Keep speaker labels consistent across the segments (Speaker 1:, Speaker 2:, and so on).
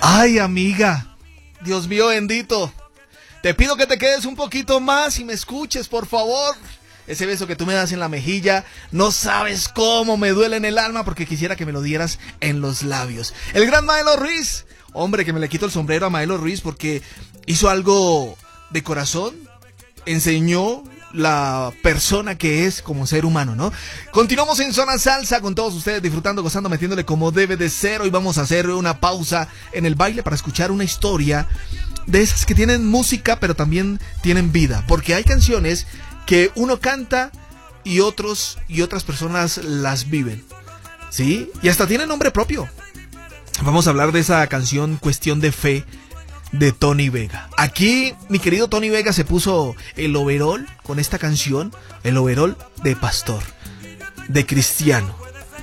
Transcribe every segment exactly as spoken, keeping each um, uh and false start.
Speaker 1: Ay, amiga, Dios mío bendito, te pido que te quedes un poquito más y me escuches, por favor. Ese beso que tú me das en la mejilla, no sabes cómo me duele en el alma, porque quisiera que me lo dieras en los labios. El gran Maelo Ruiz, hombre, que me le quito el sombrero a Maelo Ruiz porque hizo algo de corazón, enseñó la persona que es como ser humano, ¿no? Continuamos en Zona Salsa con todos ustedes, disfrutando, gozando, metiéndole como debe de ser. Hoy vamos a hacer una pausa en el baile para escuchar una historia de esas que tienen música pero también tienen vida, porque hay canciones que uno canta y otros y otras personas las viven, ¿sí? Y hasta tienen nombre propio. Vamos a hablar de esa canción Cuestión de Fe de Tony Vega. Aquí mi querido Tony Vega se puso el overol con esta canción, el overol de pastor, de cristiano,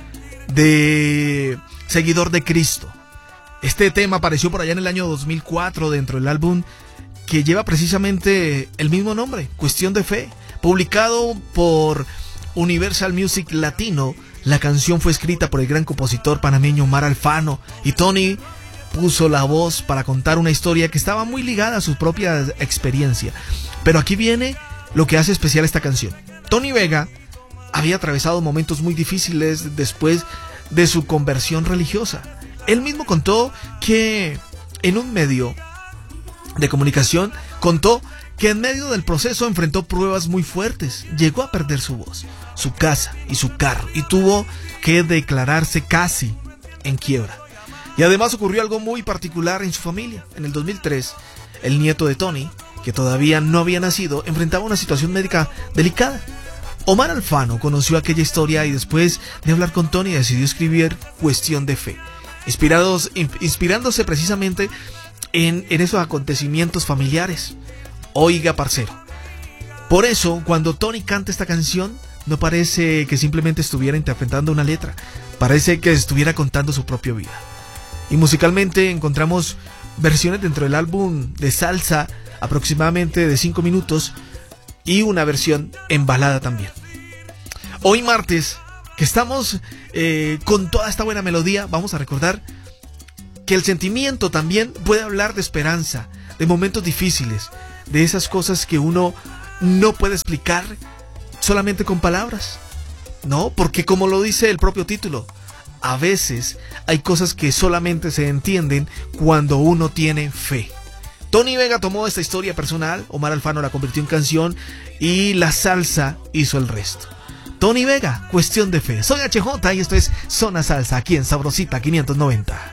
Speaker 1: de seguidor de Cristo. Este tema apareció por allá en el año dos mil cuatro dentro del álbum que lleva precisamente el mismo nombre, Cuestión de Fe, publicado por Universal Music Latino. La canción fue escrita por el gran compositor panameño Omar Alfano y Tony puso la voz para contar una historia que estaba muy ligada a su propia experiencia. Pero aquí viene lo que hace especial esta canción. Tony Vega había atravesado momentos muy difíciles después de su conversión religiosa. Él mismo contó que en un medio de comunicación contó que en medio del proceso enfrentó pruebas muy fuertes. Llegó a perder su voz, su casa y su carro y tuvo que declararse casi en quiebra. Y además ocurrió algo muy particular en su familia. En el dos mil tres, el nieto de Tony, que todavía no había nacido, enfrentaba una situación médica delicada. Omar Alfano conoció aquella historia y después de hablar con Tony decidió escribir Cuestión de Fe, inspirados, inspirándose precisamente en, en esos acontecimientos familiares. Oiga, parcero, por eso cuando Tony canta esta canción no parece que simplemente estuviera interpretando una letra, parece que estuviera contando su propia vida. Y musicalmente encontramos versiones dentro del álbum de salsa aproximadamente de cinco minutos y una versión en balada también. Hoy martes, que estamos eh, con toda esta buena melodía, vamos a recordar que el sentimiento también puede hablar de esperanza, de momentos difíciles, de esas cosas que uno no puede explicar solamente con palabras, ¿no? Porque como lo dice el propio título, a veces hay cosas que solamente se entienden cuando uno tiene fe. Tony Vega tomó esta historia personal, Omar Alfano la convirtió en canción y la salsa hizo el resto. Tony Vega, Cuestión de Fe. Soy H J y esto es Zona Salsa aquí en Sabrosita quinientos noventa.